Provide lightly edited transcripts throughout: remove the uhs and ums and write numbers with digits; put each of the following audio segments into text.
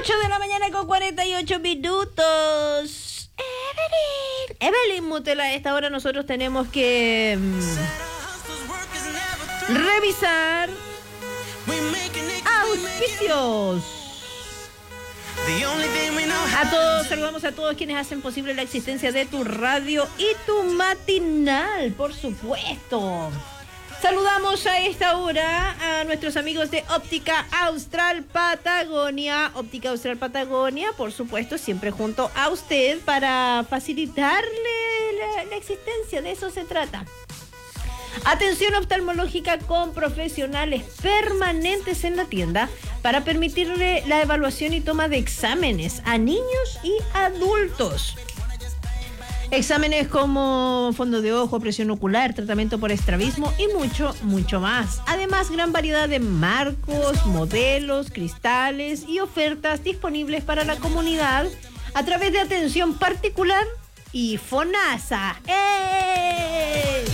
8 de la mañana con 48 minutos. Evelyn Mutela, a esta hora nosotros tenemos que revisar auspicios. Saludamos a todos quienes hacen posible la existencia de tu radio y tu matinal, por supuesto. Saludamos a esta hora a nuestros amigos de Óptica Austral Patagonia. Óptica Austral Patagonia, por supuesto, siempre junto a usted para facilitarle la existencia, de eso se trata. Atención oftalmológica con profesionales permanentes en la tienda para permitirle la evaluación y toma de exámenes a niños y adultos. Exámenes como fondo de ojo, presión ocular, tratamiento por estrabismo y mucho, mucho más. Además, gran variedad de marcos, modelos, cristales y ofertas disponibles para la comunidad a través de atención particular y FONASA. ¡Eh!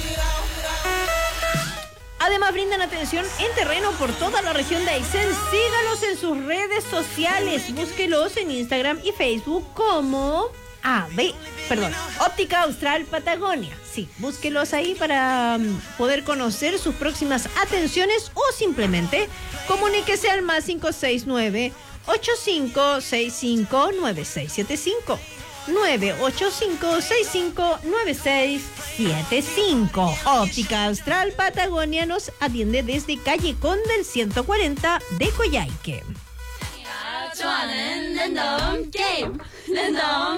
Además, brindan atención en terreno por toda la región de Aysén. Sígalos en sus redes sociales. Búsquelos en Instagram y Facebook como Óptica Austral Patagonia. Sí, búsquelos ahí para poder conocer sus próximas atenciones o simplemente comuníquese al más 569-8565-9675. 985-659675. Óptica Austral Patagonia nos atiende desde calle Conde 140 de Coyhaique.